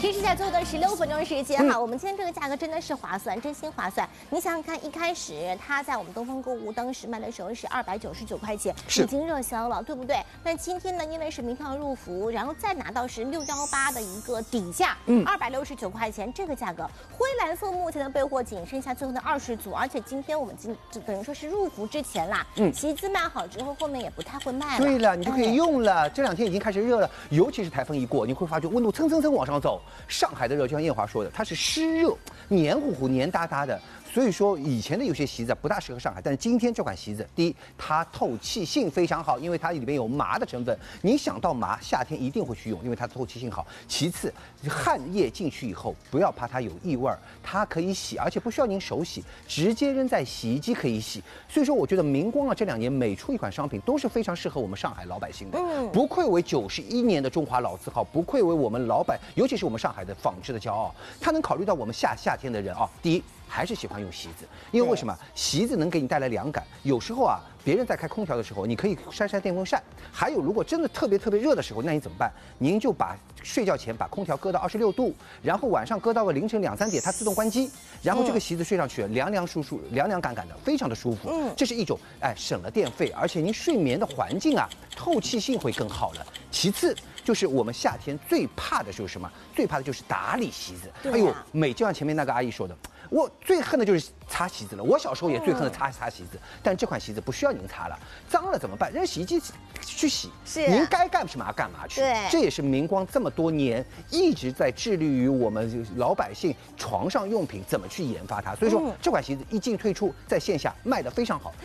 其实，在最后的16分钟时间哈，我们今天这个价格真的是划算，真心划算。你想想看，一开始它在我们东方购物当时卖的时候是299块钱，已经热销了，对不对？但今天呢，因为是明票入伏，然后再拿到是618的一个底价，269块钱这个价格。灰蓝色目前的备货仅剩下最后的20组，而且今天我们就等于说是入伏之前啦，旗子卖好之后，后面也不太会卖了。 对了，你就可以用了。这2天已经开始热了，尤其是台风一过，你会发觉温度蹭蹭蹭往上走。上海的热，就像艳华说的，它是湿热，黏糊糊、黏哒哒的。所以说，以前的有些席子不大适合上海，但是今天这款席子，第一，它透气性非常好，因为它里面有麻的成分。你想到麻，夏天一定会去用，因为它透气性好。其次，汗液进去以后，不要怕它有异味，它可以洗，而且不需要您手洗，直接扔在洗衣机可以洗。所以说，我觉得明光啊这2年每出一款商品都是非常适合我们上海老百姓的，不愧为91年的中华老字号，不愧为我们老百，尤其是我们上海的纺织的骄傲。它能考虑到我们夏天的人啊，第一。还是喜欢用席子，因为为什么？席子能给你带来凉感。有时候啊，别人在开空调的时候，你可以扇电风扇。还有，如果真的特别热的时候，那你怎么办？您就把睡觉前把空调搁到26度，然后晚上搁到个凌晨2、3点，它自动关机，然后这个席子睡上去凉凉舒舒、凉凉感感的，非常的舒服。这是一种省了电费，而且您睡眠的环境啊，透气性会更好了。其次。就是我们夏天最怕的就是什么？最怕的就是打理席子。哎呦，就像前面那个阿姨说的，我最恨的就是擦席子了。我小时候也最恨的擦席子，但这款席子不需要您擦了，脏了怎么办？扔洗衣机去洗。是，您该干什么干嘛去。对，这也是明光这么多年一直在致力于我们老百姓床上用品怎么去研发它。所以说这款席子一进推出，在线下卖得非常好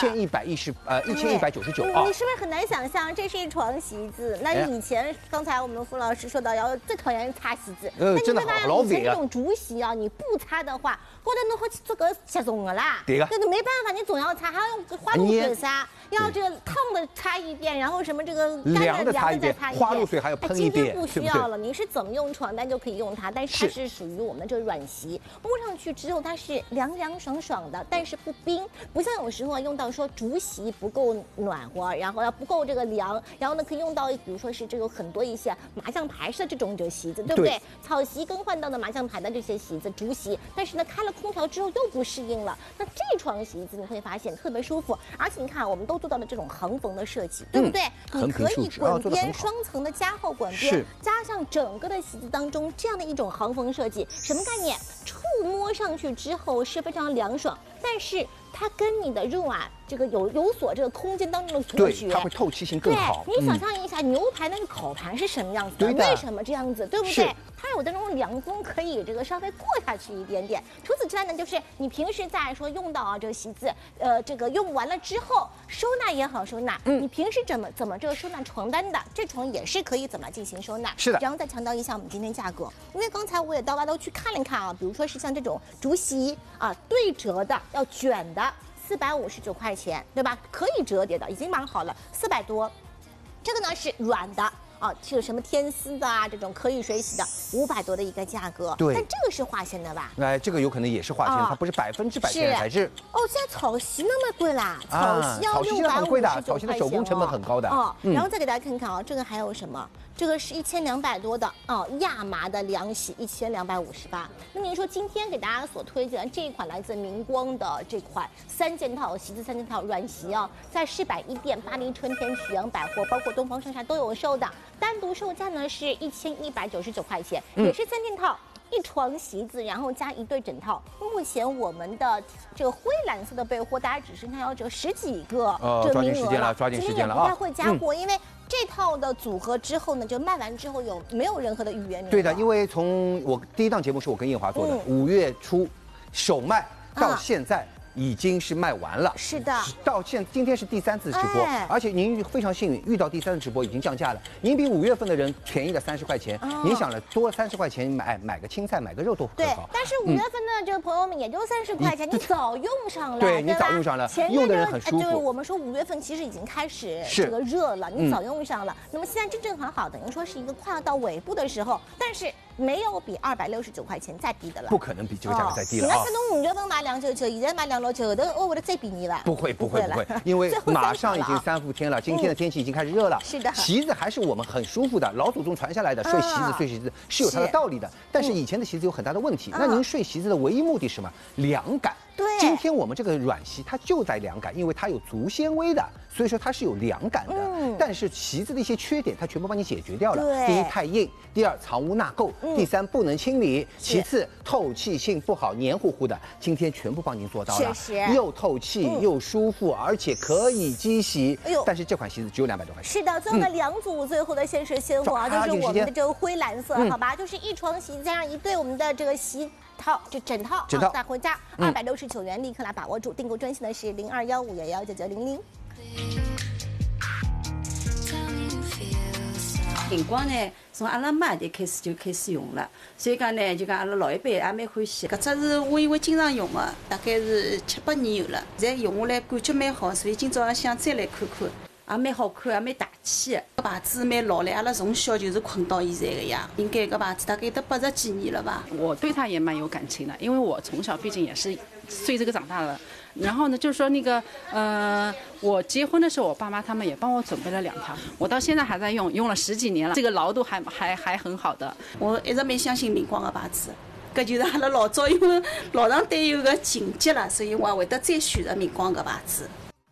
，1199啊。 你是不是很难想象这是一床席子？那以前。刚才我们傅老师说到，最讨厌擦席子。那你会发现以前这种竹席啊，你不擦的话，高头弄好这个结冻了啦。对个。那没办法，你总要擦，还要用花露水擦，要这个烫的擦一遍，然后什么这个凉的擦一遍，花露水还要喷一遍。 今天不需要了，您是怎么用床单就可以用它，但是它是属于我们的这个软席，摸上去之后它是凉凉爽爽的，但是不冰，不像有时候用到说竹席不够暖和，然后要不够这个凉，然后呢可以用到比如说是这个很多一些麻将牌式的这种席子，对不对？草席更换到的麻将牌的这些席子，竹席，但是呢，开了空调之后又不适应了。那这床席子你会发现特别舒服，而且你看，我们都做到了这种横缝的设计，对不对？你可以滚边双层的加厚滚边，加上整个的席子当中这样的一种横缝设计，什么概念？触摸上去之后是非常凉爽，但是它跟你的肉啊，这个有所这个空间当中的隔绝， 它会透气性更好。 你想象一下牛排那个烤盘是什么样子的？为什么这样子？对不对？它有的那种凉风可以这个稍微过下去一点点。除此之外呢，就是你平时在说用到这个席子，这个用完了之后收纳也好收纳。你平时怎么这个收纳床单的？这床也是可以怎么进行收纳？ 是的。 然后再强调一下我们今天价格，因为刚才我也到都去看了看啊，比如说是像这种竹席啊，对折的要卷的。459块钱，对吧？可以折叠的，已经蛮好了，400多。这个呢是软的啊，有什么天丝的啊，这种可以水洗的，500多的一个价格。对，但这个是化纤的吧？ 这个有可能也是化纤，它不是100%天然材质。 现在草席那么贵啦，草席要659块钱， 草席的手工成本很高的。 然后再给大家看看啊，这个还有什么？这个是1200多的亚麻的凉席，1258。那您说今天给大家所推荐的这一款来自明光的这款3件套席子3件套软席啊，在世百一店、巴黎春天、曲阳百货，包括东方上下都有售的，单独售价呢是1199块钱，也是3件套。一床席子，然后加1对枕套。目前我们的这个灰蓝色的备货，大家只剩下要这10几个这个名额了， 抓紧时间了不太会加货，因为这套的组合之后呢，就卖完之后没有任何的预约名额。 对的，因为从我第一档节目是我跟艳华做的，5月初首卖到现在。已经是卖完了， 是的， 到今天是第3次直播，而且您非常幸运遇到第3次直播已经降价了，您比5月份的人便宜了30块钱，您想了多30块钱买个青菜买个肉都很好。 对，但是5月份的这个朋友们也就30块钱，你早用上了， 对，你早用上了，用的人很舒服。 就是我们说5月份其实已经开始这个热了，你早用上了，那么现在真正很好，等于说是一个快要到尾部的时候，但是没有比269块钱再低的了。 不可能比这个价格再低了啊！ 那可能5月份卖299，现在卖269，等我的再便宜了。 不会，因为马上已经3伏天了，今天的天气已经开始热了。 是的， 席子还是我们很舒服的，老祖宗传下来的，睡席子是有它的道理的。但是以前的席子有很大的问题，那您睡席子的唯一目的是什么？凉感。 对， 今天我们这个软席它就带凉感，因为它有足纤维的，所以说它是有凉感的。但是席子的一些缺点，它全部帮你解决掉了。第一太硬，第二藏污纳垢，第三不能清理，其次透气性不好，黏糊糊的。今天全部帮您做到了，又透气又舒服，而且可以机洗。但是这款席子只有200多块钱。 是的，最后的2组，最后的限时现货啊，就是我们的这个灰蓝色，好吧，就是一床席加上一对我们的这个席套，就整套带回家，269元，立刻来把握住。订购专线的是0215119900。 荧光呢，从阿拉妈就开始用了，所以讲呢，就讲阿拉老一辈也蛮欢喜。搿只是我因为经常用的，大概是7、8年有了，现在用下来感觉蛮好，所以今朝想再来看看，也蛮好看，也蛮大气的。搿牌子蛮老了，阿拉从小就是困到现在的呀。应该搿牌子大概得80几年了吧。 我对它也蛮有感情的，因为我从小毕竟也是随这个长大的。然后呢，就是说那个我结婚的时候，我爸妈他们也帮我准备了2条，我到现在还在用，用了10几年了，这个牢度还很好的。 我一直蛮相信明光的牌子，搿就是阿拉老早因为老上对有个情节了，所以我也会得再选择明光的牌子。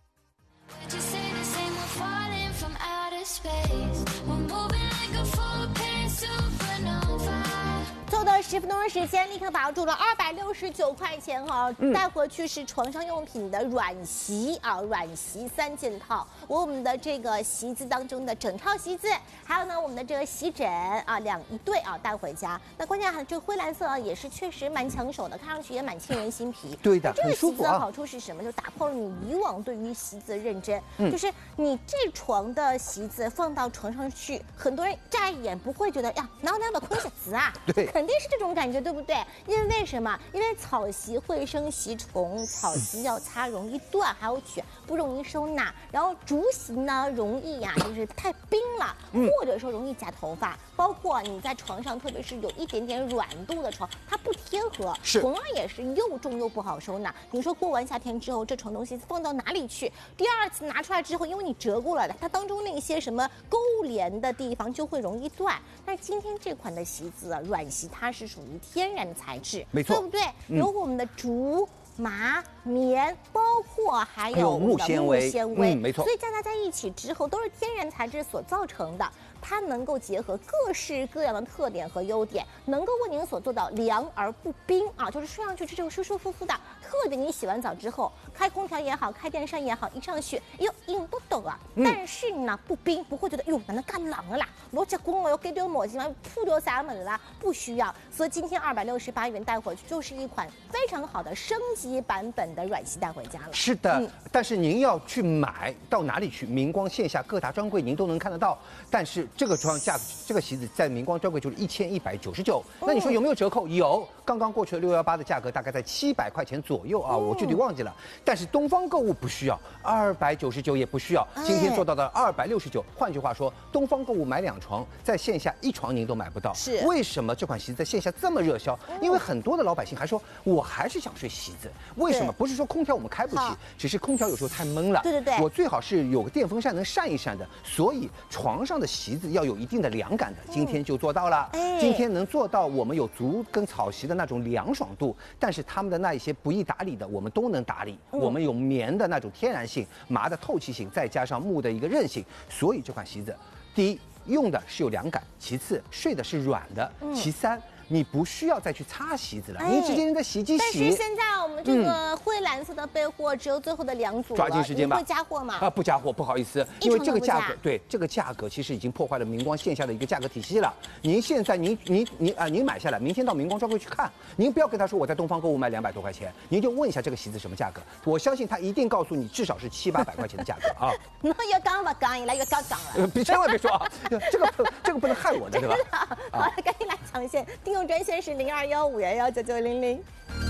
10分钟的时间，立刻把住了269块钱哈，带回去是床上用品的软席啊，软席3件套，我们的这个席子当中的整套席子，还有呢我们的这个席枕啊一对啊带回家。那关键这个灰蓝色啊也是确实蛮抢手的，看上去也蛮沁人心脾。 对的， 这个席子的啊。 好处是什么？就打破了你以往对于席子的认真，就是你这床的席子放到床上去，很多人乍一眼不会觉得呀，哪有那么空席子啊？ 对， 肯定是这种感觉，对不对？因为什么？因为草席会生席虫，草席要擦容易断，还有卷不容易收纳。然后竹席呢容易就是太冰了，或者说容易夹头发。包括你在床上，特别是有一点点软度的床，它不贴合，同样也是又重又不好收纳。你说过完夏天之后，这床东西放到哪里去？第2次拿出来之后，因为你折过了的，它当中那些什么勾连的地方就会容易断。但是今天这款的席子啊，软席它是属于天然的材质， 没错， 对不对？有我们的竹、麻、棉，包括还有木纤维， 没错。所以加在一起之后，都是天然材质所造成的。它能够结合各式各样的特点和优点，能够为您所做到凉而不冰啊，就是睡上去之后舒舒服服的。特别你洗完澡之后，开空调也好，开电扇也好，一上去，哟，硬嘟嘟啊，但是呢不冰，不会觉得哟，哪能干冷了啦？我结棍了，要给丢毛巾嘛，铺掉啥门啦？不需要。所以今天268元带回去，就是一款非常好的升级版本的软席带回家了。 是的，但是您要去买到哪里去？明光线下各大专柜您都能看得到，但是这个这个席子在明光专柜就是1199，那你说有没有折扣？有，刚刚过去的618的价格大概在700块钱左右啊，我具体忘记了。但是东方购物不需要，299也不需要，今天做到的269。换句话说，东方购物买2床，在线下1床您都买不到。 是为什么这款席子在线下这么热销？因为很多的老百姓还说，我还是想睡席子。为什么？不是说空调我们开不起，只是空调有时候太闷了。 对， 我最好是有个电风扇能扇一扇的，所以床上的席子要有一定的凉感的。今天就做到了，今天能做到我们有竹跟草席的那种凉爽度，但是他们的那一些不易打理的，我们都能打理。我们有棉的那种天然性，麻的透气性，再加上木的一个韧性，所以这款席子，第一用的是有凉感，其次睡的是软的，其三。你不需要再去擦席子了，你直接用在洗衣机洗。 但是现在我们这个灰蓝色的备货只有最后的2组了， 抓紧时间吧。 会加货吗？ 不加货，不好意思，因为这个价格，对这个价格其实已经破坏了明光线下的一个价格体系了。您现在您买下来，明天到明光专柜去看，您不要跟他说我在东方购物卖200多块钱，您就问一下这个席子什么价格，我相信他一定告诉你至少是700-800块钱的价格啊。 那越讲不讲，越来越讲了。 千万别说啊，这个不能害我的，对吧？ 好了，赶紧来抢线。订购专线是0215119900。